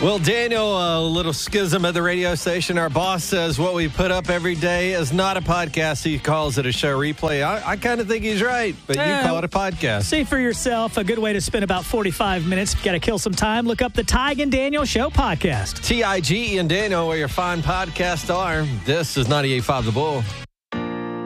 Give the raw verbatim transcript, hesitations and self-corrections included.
Well, Daniel, a little schism at the radio station. Our boss says what we put up every day is not a podcast. He calls it a show replay. I, I kind of think he's right, but you Uh, call it a podcast. See for yourself. A good way to spend about forty-five minutes. If you got to kill some time, look up the Tig and Daniel Show podcast. T I G E and Daniel, where your fine podcasts are. This is ninety-eight point five The Bull.